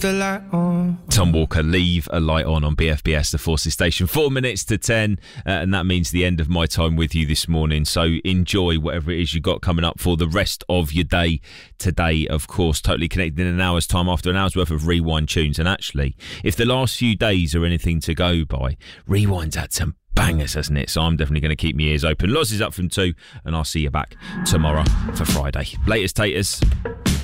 The light on. Tom Walker, Leave a Light on BFBS, the Forces Station. 4 minutes to 10, and that means the end of my time with you this morning. So enjoy whatever it is you got coming up for the rest of your day today. Of course, Totally Connected in an hour's time after an hour's worth of Rewind tunes. And actually, if the last few days are anything to go by, Rewind's had some bangers, hasn't it? So I'm definitely going to keep my ears open. Loz is up from 2, and I'll see you back tomorrow for Friday. Latest taters.